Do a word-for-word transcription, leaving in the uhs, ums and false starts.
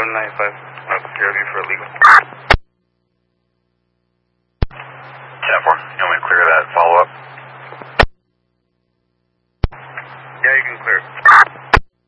seven nine five. I'll clear you for illegal. ten four, you want me to clear that follow-up? Yeah, you can clear it.